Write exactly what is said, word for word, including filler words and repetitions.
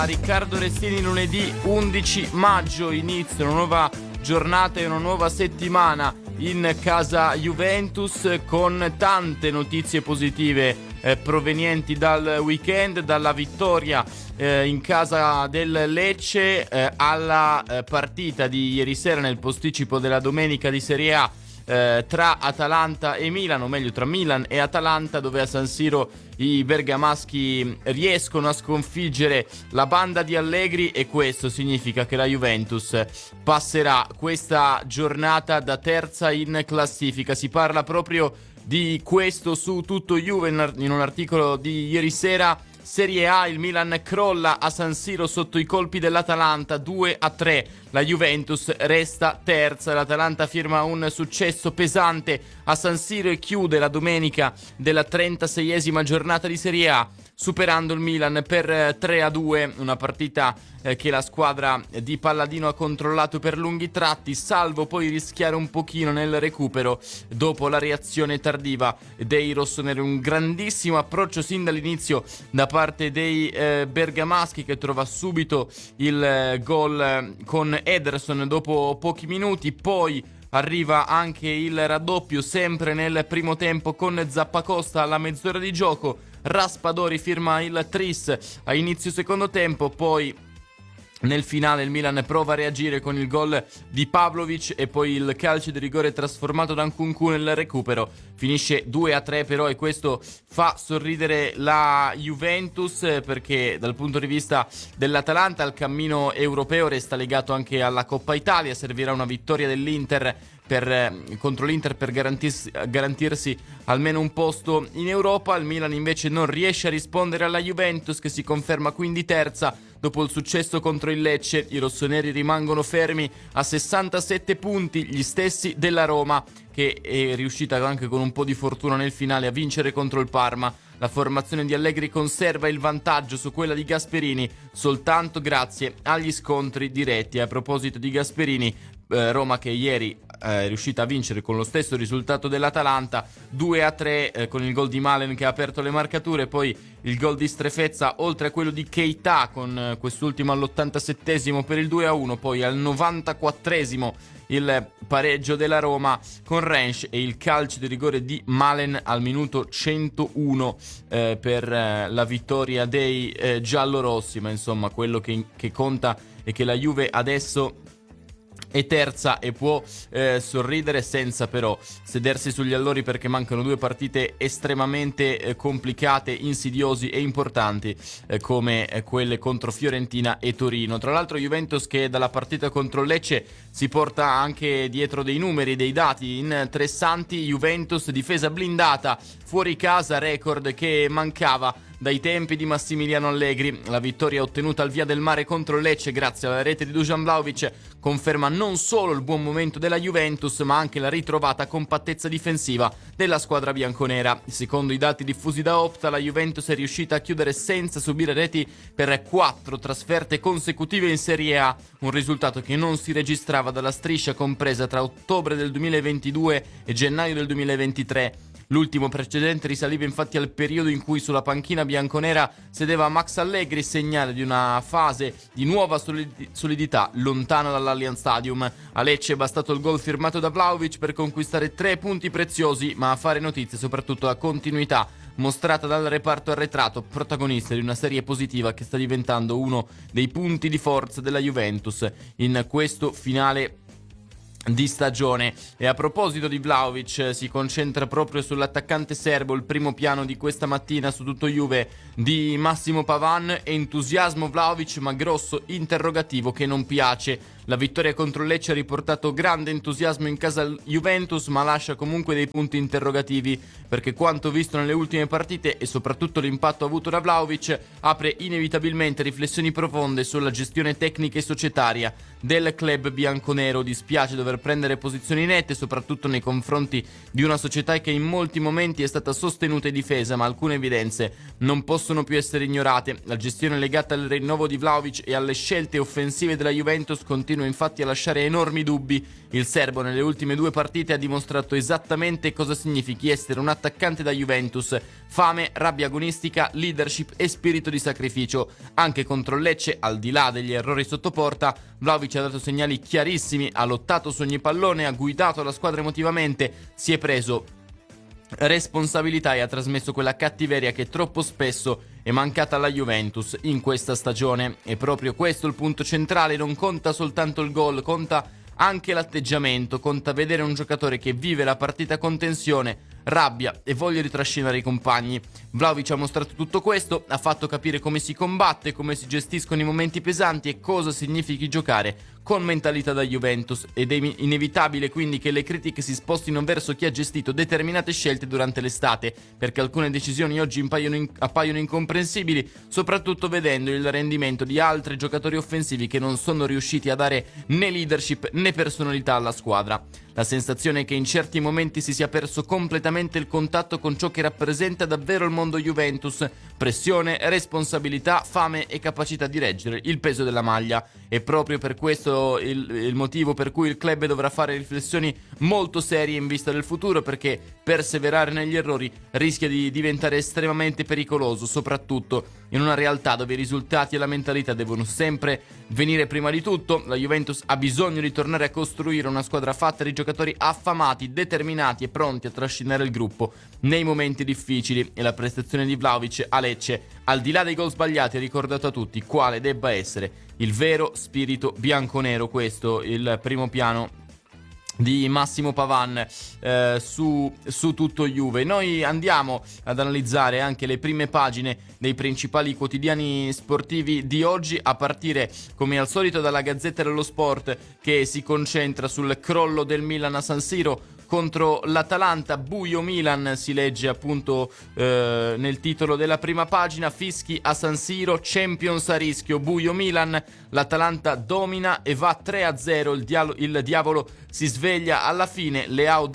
Riccardo Restini, lunedì undici maggio, inizia una nuova giornata e una nuova settimana in casa Juventus con tante notizie positive eh, provenienti dal weekend, dalla vittoria eh, in casa del Lecce eh, alla eh, partita di ieri sera nel posticipo della domenica di Serie A eh, tra Atalanta e Milan, o meglio tra Milan e Atalanta, dove a San Siro i bergamaschi riescono a sconfiggere la banda di Allegri, e questo significa che la Juventus passerà questa giornata da terza in classifica. Si parla proprio di questo su Tutto Juve in un articolo di ieri sera. Serie A, il Milan crolla a San Siro sotto i colpi dell'Atalanta due a tre. La Juventus resta terza. L'Atalanta firma un successo pesante a San Siro e chiude la domenica della trentaseiesima giornata di Serie A, superando il Milan per tre a due, una partita eh, che la squadra di Palladino ha controllato per lunghi tratti, salvo poi rischiare un pochino nel recupero dopo la reazione tardiva dei rossoneri. Un grandissimo approccio sin dall'inizio da parte dei eh, bergamaschi, che trova subito il eh, gol eh, con Ederson dopo pochi minuti. Poi arriva anche il raddoppio sempre nel primo tempo con Zappacosta alla mezz'ora di gioco. Raspadori firma il tris a inizio secondo tempo. Poi nel finale il Milan prova a reagire con il gol di Pavlovic e poi il calcio di rigore trasformato da Nkunku nel recupero. Finisce due a tre però, e questo fa sorridere la Juventus, perché dal punto di vista dell'Atalanta il cammino europeo resta legato anche alla Coppa Italia. Servirà una vittoria dell'Inter per, contro l'Inter per garantirsi, garantirsi almeno un posto in Europa. Il Milan invece non riesce a rispondere alla Juventus, che si conferma quindi terza dopo il successo contro il Lecce. I rossoneri rimangono fermi a sessantasette punti, gli stessi della Roma, che è riuscita anche con un po' di fortuna nel finale a vincere contro il Parma. La formazione di Allegri conserva il vantaggio su quella di Gasperini soltanto grazie agli scontri diretti. A proposito di Gasperini, eh, Roma che ieri è riuscita a vincere con lo stesso risultato dell'Atalanta due a tre eh, con il gol di Malen che ha aperto le marcature, poi il gol di Strefezza oltre a quello di Keita con eh, quest'ultimo all'ottantasettesimo per il due a uno, poi al novantaquattresimo il pareggio della Roma con Rensch e il calcio di rigore di Malen al minuto centouno eh, per eh, la vittoria dei eh, giallorossi. Ma insomma quello che, che conta è che la Juve adesso è terza e può eh, sorridere senza però sedersi sugli allori, perché mancano due partite estremamente eh, complicate, insidiosi e importanti eh, come eh, quelle contro Fiorentina e Torino. Tra l'altro Juventus che dalla partita contro Lecce si porta anche dietro dei numeri, dei dati in tre santi. Juventus difesa blindata fuori casa, record che mancava dai tempi di Massimiliano Allegri. La vittoria ottenuta al Via del Mare contro Lecce grazie alla rete di Dusan Vlahovic conferma non solo il buon momento della Juventus, ma anche la ritrovata compattezza difensiva della squadra bianconera. Secondo i dati diffusi da Opta, la Juventus è riuscita a chiudere senza subire reti per quattro trasferte consecutive in Serie A, un risultato che non si registrava dalla striscia compresa tra ottobre del duemilaventidue e gennaio del duemilaventitré. L'ultimo precedente risaliva infatti al periodo in cui sulla panchina bianconera sedeva Max Allegri, segnale di una fase di nuova solid- solidità lontana dall'Allianz Stadium. A Lecce è bastato il gol firmato da Vlahovic per conquistare tre punti preziosi, ma a fare notizia soprattutto la continuità mostrata dal reparto arretrato, protagonista di una serie positiva che sta diventando uno dei punti di forza della Juventus in questo finale di stagione. E a proposito di Vlahovic, si concentra proprio sull'attaccante serbo il primo piano di questa mattina su Tutto Juve di Massimo Pavan. Entusiasmo Vlahovic, ma grosso interrogativo che non piace. La vittoria contro Lecce ha riportato grande entusiasmo in casa Juventus, ma lascia comunque dei punti interrogativi, perché quanto visto nelle ultime partite e soprattutto l'impatto avuto da Vlahovic apre inevitabilmente riflessioni profonde sulla gestione tecnica e societaria del club bianconero. Dispiace dover prendere posizioni nette, soprattutto nei confronti di una società che in molti momenti è stata sostenuta e difesa, ma alcune evidenze non possono più essere ignorate. La gestione legata al rinnovo di Vlahovic e alle scelte offensive della Juventus continua continua infatti a lasciare enormi dubbi. Il serbo nelle ultime due partite ha dimostrato esattamente cosa significhi essere un attaccante da Juventus: fame, rabbia agonistica, leadership e spirito di sacrificio. Anche contro il Lecce, al di là degli errori sotto porta, Vlahovic ha dato segnali chiarissimi, ha lottato su ogni pallone, ha guidato la squadra emotivamente, si è preso responsabilità e ha trasmesso quella cattiveria che troppo spesso è mancata alla Juventus in questa stagione. È proprio questo il punto centrale: non conta soltanto il gol, conta anche l'atteggiamento, conta vedere un giocatore che vive la partita con tensione, rabbia e voglia di trascinare i compagni. Vlahovic ha mostrato tutto questo, ha fatto capire come si combatte, come si gestiscono i momenti pesanti e cosa significhi giocare con mentalità da Juventus, ed è inevitabile quindi che le critiche si spostino verso chi ha gestito determinate scelte durante l'estate, perché alcune decisioni oggi appaiono, in- appaiono incomprensibili, soprattutto vedendo il rendimento di altri giocatori offensivi che non sono riusciti a dare né leadership né personalità alla squadra. La sensazione è che in certi momenti si sia perso completamente il contatto con ciò che rappresenta davvero il mondo Juventus: pressione, responsabilità, fame e capacità di reggere il peso della maglia. È proprio per questo il, il motivo per cui il club dovrà fare riflessioni molto serie in vista del futuro, perché perseverare negli errori rischia di diventare estremamente pericoloso, soprattutto in una realtà dove i risultati e la mentalità devono sempre venire prima di tutto. La Juventus ha bisogno di tornare a costruire una squadra fatta di giocatori affamati, determinati e pronti a trascinare il gruppo nei momenti difficili, e la prestazione di Vlahovic a Lecce, al di là dei gol sbagliati, ha ricordato a tutti quale debba essere il vero spirito bianconero. Questo il primo piano di Massimo Pavan eh, su, su tutto Juve. Noi andiamo ad analizzare anche le prime pagine dei principali quotidiani sportivi di oggi, a partire come al solito dalla Gazzetta dello Sport, che si concentra sul crollo del Milan a San Siro contro l'Atalanta. Buio Milan, si legge appunto eh, nel titolo della prima pagina. Fischi a San Siro, Champions a rischio, buio Milan, l'Atalanta domina e va tre a zero, il, dialo- il diavolo si sveglia alla fine. Leao